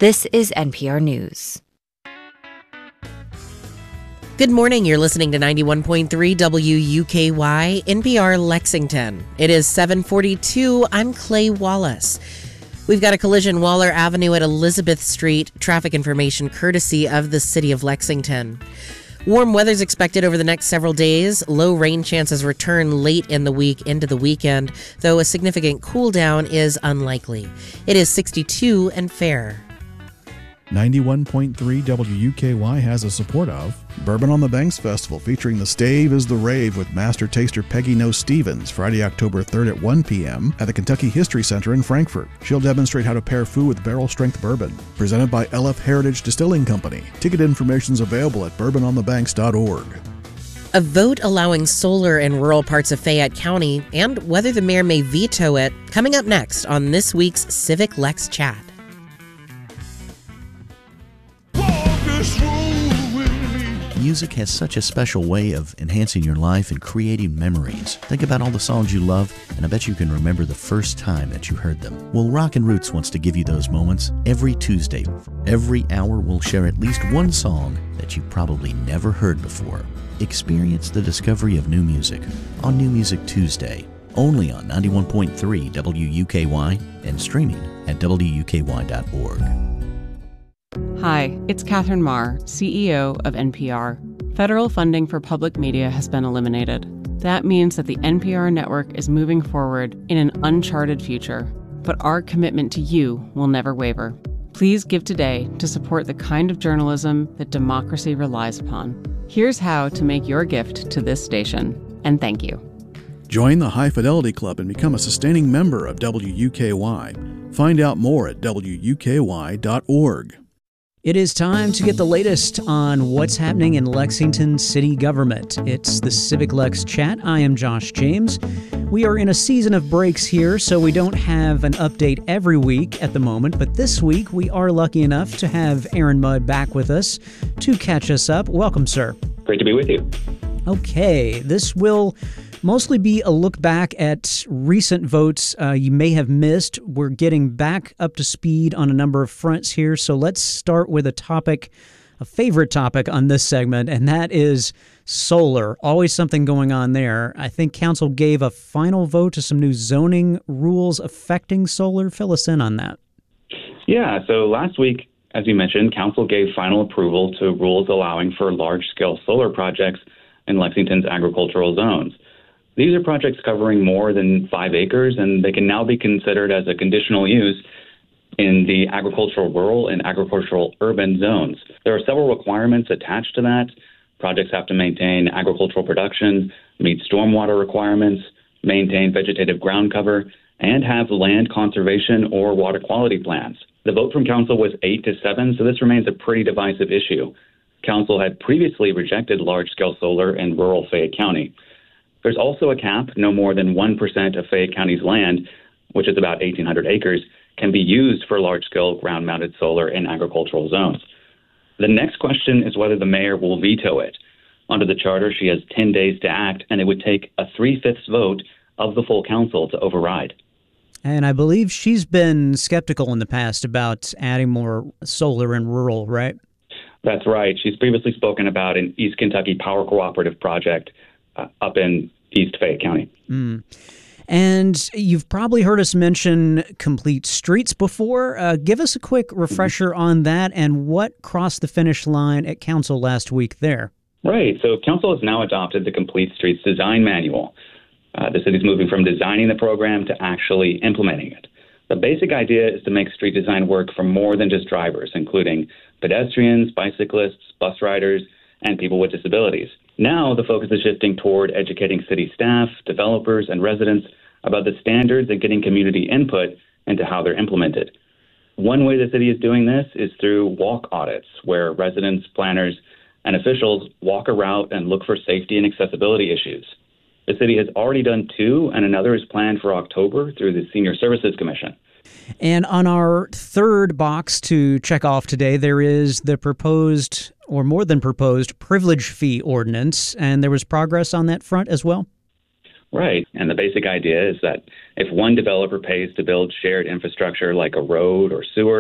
This is NPR News. Good morning. You're listening to 91.3 WUKY, NPR Lexington. It is 7:42. I'm Clay Wallace. We've got a collision Waller Avenue at Elizabeth Street. Traffic information courtesy of the city of Lexington. Warm weather's expected over the next several days. Low rain chances return late in the week into the weekend, though a significant cool down is unlikely. It is 62 and fair. 91.3 WUKY has the support of Bourbon on the Banks Festival featuring The Stave is the Rave with Master Taster Peggy No Stevens, Friday, October 3rd at 1 p.m. at the Kentucky History Center in Frankfort. She'll demonstrate how to pair food with barrel-strength bourbon. Presented by LF Heritage Distilling Company. Ticket information is available at bourbononthebanks.org. A vote allowing solar in rural parts of Fayette County and whether the mayor may veto it, coming up next on this week's Civic Lex Chat. Music has such a special way of enhancing your life and creating memories. Think about all the songs you love, and I bet you can remember the first time that you heard them. Well, Rockin' Roots wants to give you those moments every Tuesday. Every hour, we'll share at least one song that you've probably never heard before. Experience the discovery of new music on New Music Tuesday, only on 91.3 WUKY and streaming at WUKY.org. Hi, it's Catherine Marr, CEO of NPR. Federal funding for public media has been eliminated. That means that the NPR network is moving forward in an uncharted future. But our commitment to you will never waver. Please give today to support the kind of journalism that democracy relies upon. Here's how to make your gift to this station, and thank you. Join the High Fidelity Club and become a sustaining member of WUKY. Find out more at WUKY.org. It is time to get the latest on what's happening in Lexington city government. It's the Civic Lex Chat. I am Josh James. We are in a season of breaks here, so we don't have an update every week at the moment. But this week, we are lucky enough to have Aaron Mudd back with us to catch us up. Welcome, sir. Great to be with you. Okay, this will mostly be a look back at recent votes you may have missed. We're getting back up to speed on a number of fronts here. So let's start with a favorite topic on this segment, and that is solar. Always something going on there. I think council gave a final vote to some new zoning rules affecting solar. Fill us in on that. Yeah, so last week, as you mentioned, council gave final approval to rules allowing for large-scale solar projects in Lexington's agricultural zones. These are projects covering more than 5 acres, and they can now be considered as a conditional use in the agricultural rural and agricultural urban zones. There are several requirements attached to that. Projects have to maintain agricultural production, meet stormwater requirements, maintain vegetative ground cover, and have land conservation or water quality plans. The vote from council was 8-7, so this remains a pretty divisive issue. Council had previously rejected large-scale solar in rural Fayette County. There's also a cap. No more than 1% of Fayette County's land, which is about 1,800 acres, can be used for large-scale ground-mounted solar in agricultural zones. The next question is whether the mayor will veto it. Under the charter, she has 10 days to act, and it would take a 3/5 vote of the full council to override. And I believe she's been skeptical in the past about adding more solar in rural, right? That's right. She's previously spoken about an East Kentucky Power Cooperative project up in East Fayette County. And you've probably heard us mention Complete Streets before. Give us a quick refresher on that and what crossed the finish line at council last week there. Right. So council has now adopted the Complete Streets Design Manual. The city's moving from designing the program to actually implementing it. The basic idea is to make street design work for more than just drivers, including pedestrians, bicyclists, bus riders, and people with disabilities. Now, the focus is shifting toward educating city staff, developers, and residents about the standards and getting community input into how they're implemented. One way the city is doing this is through walk audits, where residents, planners, and officials walk a route and look for safety and accessibility issues. The city has already done 2, and another is planned for October through the Senior Services Commission. And on our third box to check off today, there is the proposed, or more than proposed, privilege fee ordinance. And there was progress on that front as well? Right. And the basic idea is that if one developer pays to build shared infrastructure like a road or sewer,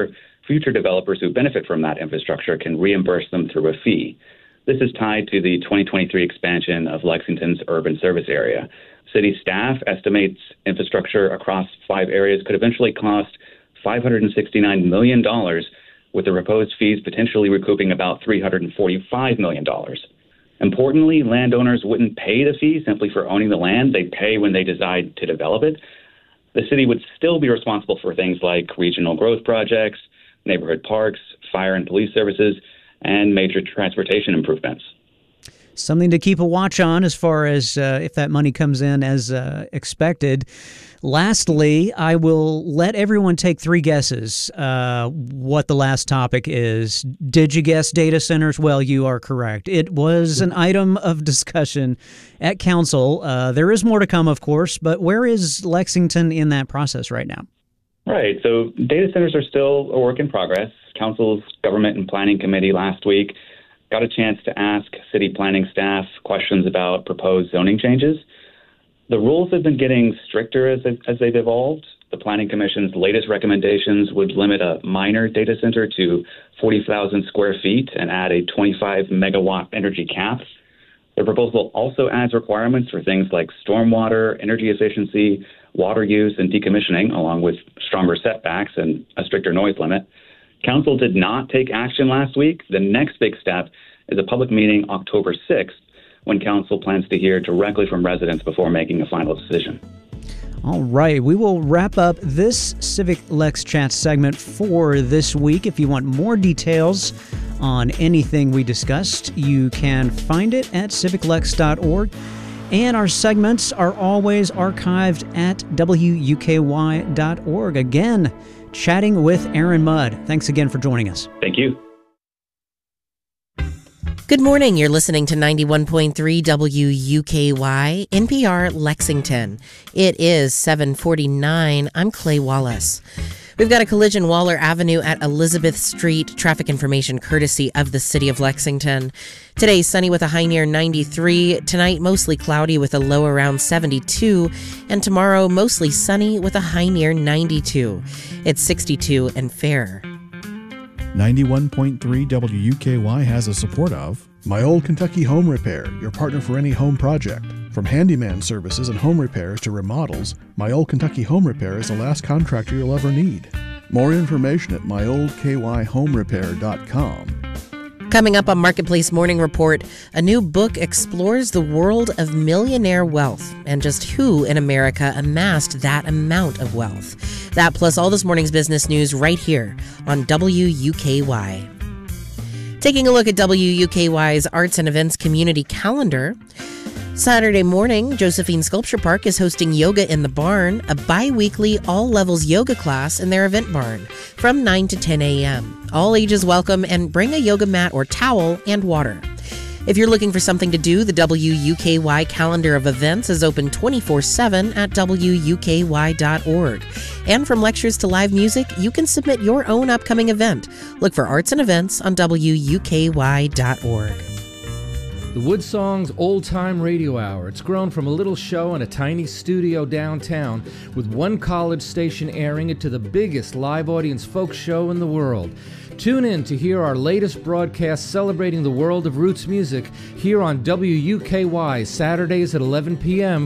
future developers who benefit from that infrastructure can reimburse them through a fee. This is tied to the 2023 expansion of Lexington's urban service area. City staff estimates infrastructure across 5 areas could eventually cost $569 million, with the proposed fees potentially recouping about $345 million. Importantly, landowners wouldn't pay the fee simply for owning the land. They pay when they decide to develop it. The city would still be responsible for things like regional growth projects, neighborhood parks, fire and police services, and major transportation improvements. Something to keep a watch on as far as if that money comes in as expected. Lastly, I will let everyone take 3 guesses what the last topic is. Did you guess data centers? Well, you are correct. It was an item of discussion at council. There is more to come, of course, but where is Lexington in that process right now? Right. So data centers are still a work in progress. Council's Government and Planning Committee last week got a chance to ask city planning staff questions about proposed zoning changes. The rules have been getting stricter as they've evolved. The Planning Commission's latest recommendations would limit a minor data center to 40,000 square feet and add a 25 megawatt energy cap. The proposal also adds requirements for things like stormwater, energy efficiency, water use, and decommissioning, along with stronger setbacks and a stricter noise limit. Council did not take action last week. The next big step is a public meeting October 6th, when Council plans to hear directly from residents before making a final decision. All right, we will wrap up this Civic Lex Chat segment for this week. If you want more details on anything we discussed, you can find it at civiclex.org. And our segments are always archived at wuky.org. Again, chatting with Aaron Mudd. Thanks again for joining us. Thank you. Good morning. You're listening to 91.3 WUKY, NPR Lexington. It is 7:49. I'm Clay Wallace. We've got a collision Waller Avenue at Elizabeth Street. Traffic information courtesy of the city of Lexington. Today, sunny with a high near 93. Tonight, mostly cloudy with a low around 72. And tomorrow, mostly sunny with a high near 92. It's 62 and fair. 91.3 WUKY has the support of My Old Kentucky Home Repair, your partner for any home project. From handyman services and home repairs to remodels, My Old Kentucky Home Repair is the last contractor you'll ever need. More information at myoldkyhomerepair.com. Coming up on Marketplace Morning Report, a new book explores the world of millionaire wealth and just who in America amassed that amount of wealth. That plus all this morning's business news right here on WUKY. Taking a look at WUKY's Arts and Events Community Calendar. Saturday morning, Josephine Sculpture Park is hosting Yoga in the Barn, a bi-weekly all-levels yoga class in their event barn from 9 to 10 a.m. All ages welcome, and bring a yoga mat or towel and water. If you're looking for something to do, the WUKY calendar of events is open 24/7 at WUKY.org. And from lectures to live music, you can submit your own upcoming event. Look for arts and events on WUKY.org. The Woodsong's Old Time Radio Hour. It's grown from a little show in a tiny studio downtown with one college station airing it to the biggest live audience folk show in the world. Tune in to hear our latest broadcast celebrating the world of roots music here on WUKY Saturdays at 11 p.m.